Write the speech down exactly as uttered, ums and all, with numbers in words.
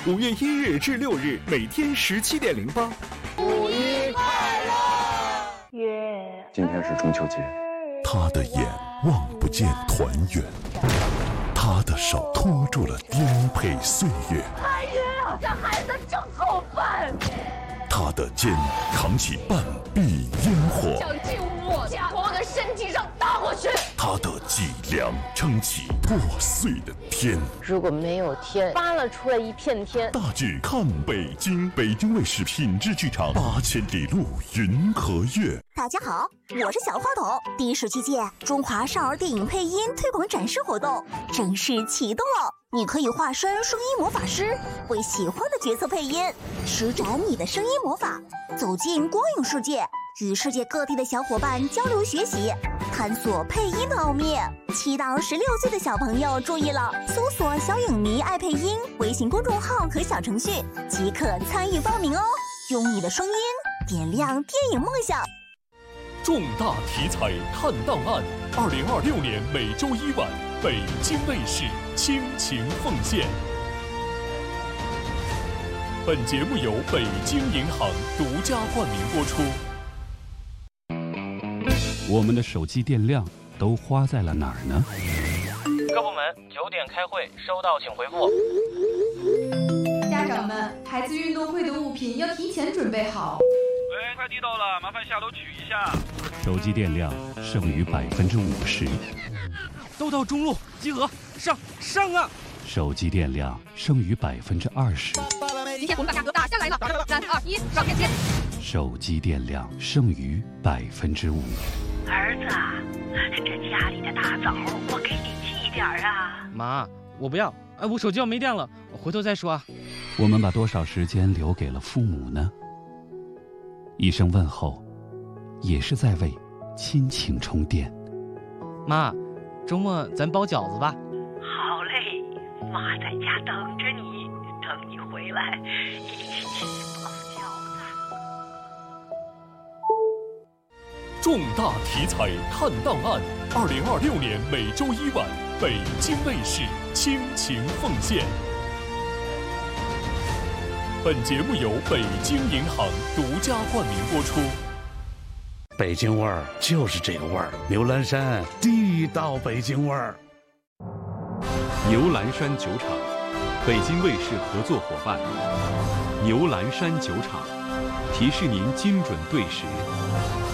五月一日至六日，每天十七点零八。 五一快乐！ 月， 今天是中秋节。 他的眼望不见团圆，他的手托住了颠沛岁月。 哎呀，这孩子真够笨！ 他的肩扛起半壁烟火， 想进我家，往我的身体上打过去。 他的脊梁撑起破碎的天。 如果没有天，扒了出来一片天。 大剧看北京，北京卫视品质剧场八千里路云和月。 大家好，我是小花筒。第十七届中华少儿电影配音推广展示活动正式启动了。你可以化身声音魔法师，为喜欢的角色配音，施展你的声音魔法，走进光影世界，与世界各地的小伙伴交流学习，探索配音的奥秘。七到十六岁的小朋友注意了，搜索“小影迷爱配音”微信公众号和小程序，即可参与报名哦。用你的声音点亮电影梦想。 重大题材看档案，二零二六年每周一晚，北京卫视倾情奉献。本节目由北京银行独家冠名播出。 我们的手机电量都花在了哪儿呢？ 各部门九点开会，收到请回复。 家长们，孩子运动会的物品要提前准备好。 喂，快递到了，麻烦下楼取一下。 手机电量剩余百分之五十。 都到中路集合，上上啊！ 手机电量剩余百分之二十。 今天我们把价格打下来了，三二一，上链接。 手机电量剩余百分之五。 儿子，这家里的大枣我给你寄点啊。 妈，我不要，哎，我手机要没电了，我回头再说啊。 我们把多少时间留给了父母呢？一声问候，也是在为亲情充电。 妈，周末咱包饺子吧。 好嘞，妈在家等着你，等你回来一起去包饺子。 重大题材看档案，二零二六年每周一晚，北京卫视倾情奉献。本节目由北京银行独家冠名播出。 北京味儿就是这个味儿，牛栏山地道北京味儿。 牛栏山酒厂，北京卫视合作伙伴。牛栏山酒厂，提示您精准对时。